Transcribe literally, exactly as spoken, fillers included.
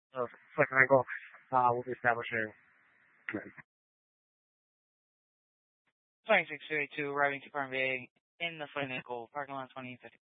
of second angle uh, will be established here. twenty-six two eighty-two, arriving to Farm Bay in the second angle, parking lot twenty fifty.